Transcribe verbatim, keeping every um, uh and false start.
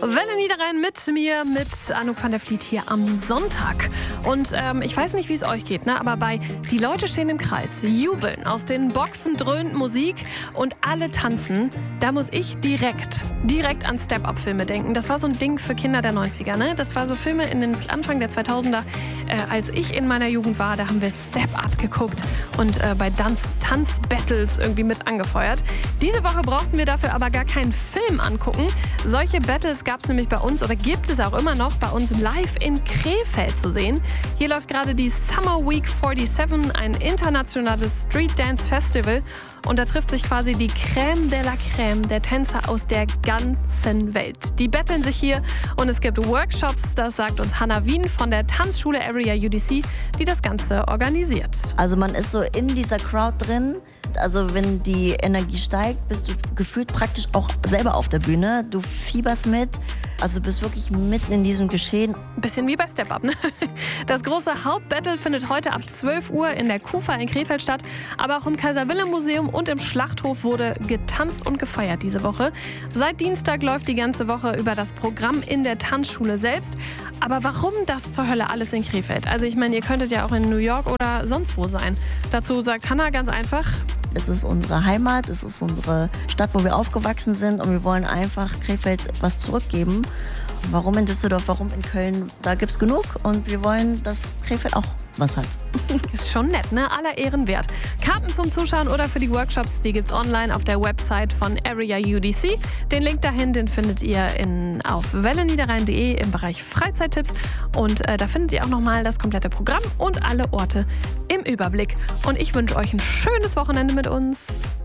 Welle Niederrhein mit mir, mit Anouk van der Vliet hier am Sonntag. Und ähm, ich weiß nicht, wie es euch geht, ne? aber bei Die Leute stehen im Kreis, jubeln, aus den Boxen dröhnt Musik und alle tanzen, da muss ich direkt, direkt an Step-Up-Filme denken. Das war so ein Ding für Kinder der neunziger, ne? Das war so Filme in den Anfang der zweitausender, äh, als ich in meiner Jugend war, da haben wir Step-Up geguckt und äh, bei Tanz-Battles irgendwie mit angefeuert. Diese Woche brauchten wir dafür aber gar keinen Film angucken. Solche Battles gab es nämlich bei uns oder gibt es auch immer noch bei uns live in Krefeld zu sehen. Hier läuft gerade die Summer Week siebenundvierzig, ein internationales Street Dance Festival. Und da trifft sich quasi die Crème de la Crème der Tänzer aus der ganzen Welt. Die betteln sich hier und es gibt Workshops, das sagt uns Hannah Wien von der Tanzschule Area U D C, die das Ganze organisiert. Also man ist so in dieser Crowd drin. Also wenn die Energie steigt, bist du gefühlt praktisch auch selber auf der Bühne. Du fieberst mit, also bist wirklich mitten in diesem Geschehen. Ein bisschen wie bei Step Up, ne? Das große Hauptbattle findet heute ab zwölf Uhr in der Kufa in Krefeld statt. Aber auch im Kaiser-Wilhelm-Museum und im Schlachthof wurde getanzt und gefeiert diese Woche. Seit Dienstag läuft die ganze Woche über das Programm in der Tanzschule selbst. Aber warum das zur Hölle alles in Krefeld? Also ich meine, ihr könntet ja auch in New York oder sonst wo sein. Dazu sagt Hannah ganz einfach: Es ist unsere Heimat, es ist unsere Stadt, wo wir aufgewachsen sind und wir wollen einfach Krefeld was zurückgeben. Warum in Düsseldorf, warum in Köln? Da gibt's genug und wir wollen, dass Krefeld auch was hat. Ist schon nett, ne? Aller Ehren wert. Karten zum Zuschauen oder für die Workshops, die gibt's online auf der Website von Area U D C. Den Link dahin, den findet ihr in, auf welle niederrhein punkt de im Bereich Freizeittipps. Und äh, da findet ihr auch nochmal das komplette Programm und alle Orte im Überblick. Und ich wünsche euch ein schönes Wochenende mit uns.